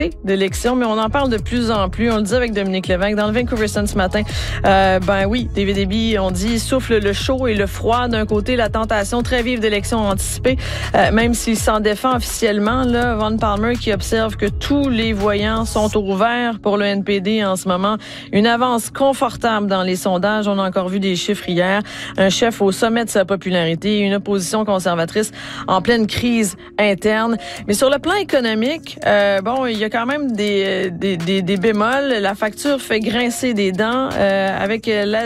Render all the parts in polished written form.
d'élection, mais on en parle de plus en plus. On le dit avec Dominique Lévesque dans le Vancouver Sun ce matin. Oui, David Eby, on dit, souffle le chaud et le froid. D'un côté, la tentation très vive d'élections anticipées, même s'il s'en défend officiellement. Là, Vaughn Palmer qui observe que tous les voyants sont au vert pour le NPD en ce moment. Une avance confortable dans les sondages. On a encore vu des chiffres hier. Un chef au sommet de sa popularité, une opposition conservatrice en pleine crise interne. Mais sur le plan économique, il y a quand même des bémols. La facture fait grincer des dents avec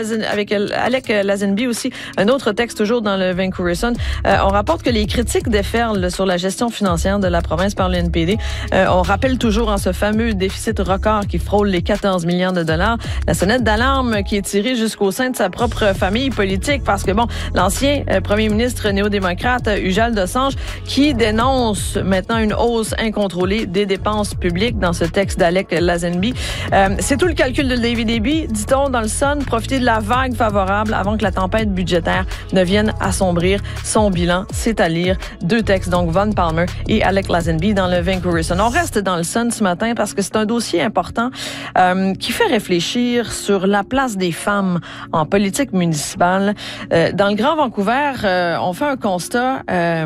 Alec Lazenby aussi. Un autre texte toujours dans le Vancouver Sun. On rapporte que les critiques déferlent sur la gestion financière de la province par le NPD. On rappelle toujours ce fameux déficit record qui frôle les 14 milliards de dollars. La sonnette d'alarme qui est tirée jusqu'au sein de sa propre famille politique parce que l'ancien premier ministre néo-démocrate Ujjal Dosanjh qui dénonce maintenant une hausse incontrôlée des dépenses publiques dans ce texte d'Alec Lazenby. C'est tout le calcul de David Eby, dit-on dans le Sun, profiter de la vague favorable avant que la tempête budgétaire ne vienne assombrir son bilan. C'est à lire. Deux textes, donc Vaughn Palmer et Alec Lazenby dans le Vancouver Sun. On reste dans le Sun ce matin parce que c'est un dossier important qui fait réfléchir sur la place des femmes en politique municipale. Dans le Grand Vancouver, on fait un constat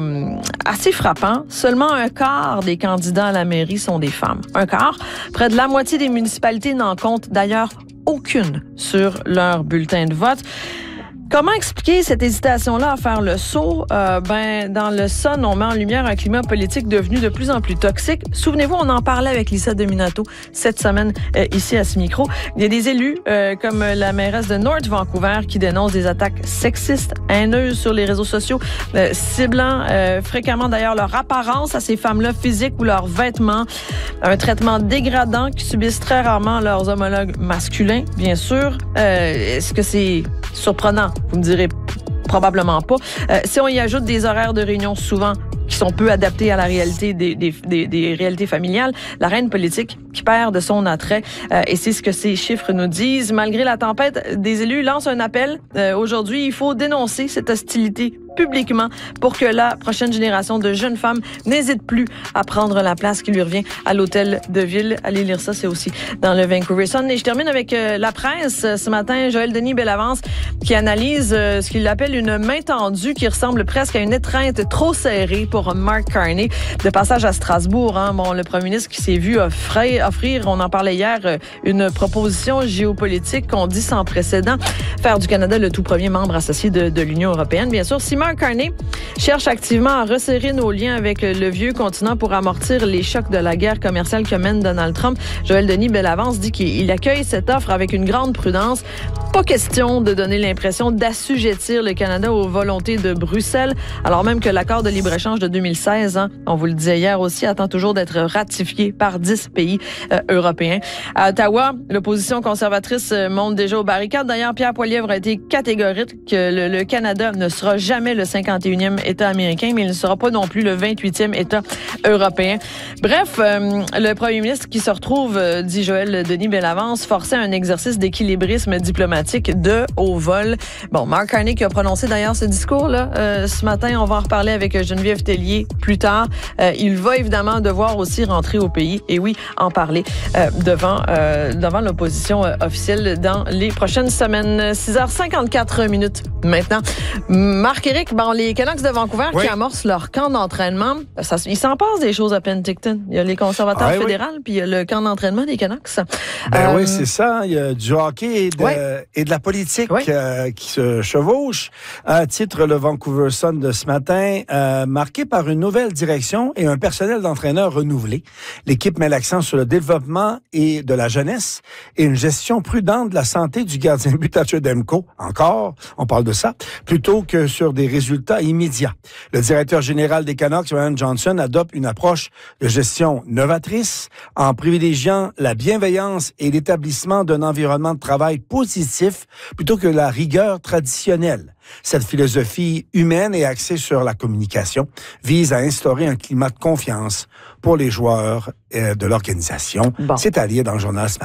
assez frappant. Seulement un quart des candidats à la mairie sont des femmes. Un quart. Près de la moitié des municipalités n'en comptent d'ailleurs aucune sur leur bulletin de vote. Comment expliquer cette hésitation-là à faire le saut? Dans le Sun, on met en lumière un climat politique devenu de plus en plus toxique. Souvenez-vous, on en parlait avec Lisa Dominato cette semaine ici à ce micro. Il y a des élus comme la mairesse de North Vancouver qui dénoncent des attaques sexistes, haineuses sur les réseaux sociaux, ciblant fréquemment d'ailleurs leur apparence à ces femmes-là, physique ou leurs vêtements. Un traitement dégradant qui subissent très rarement leurs homologues masculins, bien sûr. Est-ce que c'est surprenant? Vous me direz probablement pas. Si on y ajoute des horaires de réunion souvent qui sont peu adaptés à la réalité des réalités familiales, la reine politique qui perd de son attrait. Et c'est ce que ces chiffres nous disent. Malgré la tempête, des élus lancent un appel. Aujourd'hui, il faut dénoncer cette hostilité publiquement pour que la prochaine génération de jeunes femmes n'hésite plus à prendre la place qui lui revient à l'hôtel de ville. Allez lire ça, c'est aussi dans le Vancouver Sun. Et je termine avec la presse. Ce matin, Joël Denis Bellavance qui analyse ce qu'il appelle une main tendue qui ressemble presque à une étreinte trop serrée pour Mark Carney. De passage à Strasbourg, le premier ministre qui s'est vu offrir, on en parlait hier, une proposition géopolitique qu'on dit sans précédent, faire du Canada le tout premier membre associé de l'Union européenne. Bien sûr, si Mark Carney cherche activement à resserrer nos liens avec le vieux continent pour amortir les chocs de la guerre commerciale que mène Donald Trump, Joël Denis Bellavance dit qu'il accueille cette offre avec une grande prudence. Pas question de donner l'impression d'assujettir le Canada aux volontés de Bruxelles, alors même que l'accord de libre-échange de 2016, on vous le disait hier aussi, attend toujours d'être ratifié par 10 pays européens. À Ottawa, l'opposition conservatrice monte déjà aux barricades. D'ailleurs, Pierre Poilievre a été catégorique que le Canada ne sera jamais le 51e État américain, mais il ne sera pas non plus le 28e État européen. Bref, le premier ministre qui se retrouve, dit Joël Denis Bellavance, forçait un exercice d'équilibrisme diplomatique de haut vol. Mark Carney qui a prononcé d'ailleurs ce discours-là ce matin, on va en reparler avec Geneviève Tellier plus tard. Il va évidemment devoir aussi rentrer au pays et oui, en parler devant l'opposition officielle dans les prochaines semaines. 6h54 maintenant. Marc-Éric, les Canucks de Vancouver qui amorcent leur camp d'entraînement, il s'en passe des choses à Penticton. Il y a les conservateurs fédéraux, puis il y a le camp d'entraînement des Canucks. Oui, c'est ça. Il y a du hockey et de la politique qui se chevauchent. Titre le Vancouver Sun de ce matin, marqué par une nouvelle direction et un personnel d'entraîneur renouvelé. L'équipe met l'accent sur le développement et de la jeunesse et une gestion prudente de la santé du gardien but Thatcher Demko. Encore, on parle de ça, plutôt que sur des résultats immédiats. Le directeur général des Canucks, Ryan Johnson, adopte une approche de gestion novatrice en privilégiant la bienveillance et l'établissement d'un environnement de travail positif plutôt que la rigueur traditionnelle. Cette philosophie humaine et axée sur la communication vise à instaurer un climat de confiance pour les joueurs de l'organisation. C'est à lire dans le journal ce matin.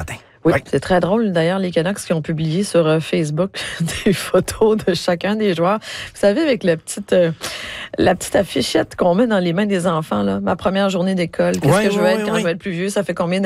Oui, c'est très drôle. D'ailleurs, les Canucks qui ont publié sur Facebook des photos de chacun des joueurs. Vous savez, avec la petite affichette qu'on met dans les mains des enfants, là, ma première journée d'école, qu'est-ce que je veux être quand je vais être plus vieux, ça fait combien